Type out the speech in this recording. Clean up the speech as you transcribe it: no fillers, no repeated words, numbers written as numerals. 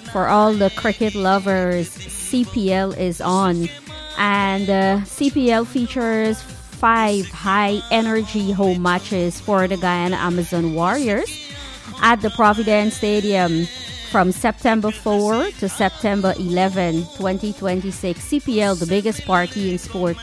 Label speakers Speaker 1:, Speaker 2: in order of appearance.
Speaker 1: For all the cricket lovers, CPL is on. And CPL features 5 high-energy home matches for the Guyana Amazon Warriors at the Providence Stadium from September 4 to September 11, 2026. CPL, the biggest party in sport.